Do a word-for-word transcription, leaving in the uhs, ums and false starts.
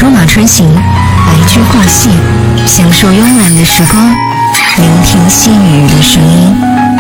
卓玛春行，白驹过隙，享受慵懒的时光，聆听细雨的声音。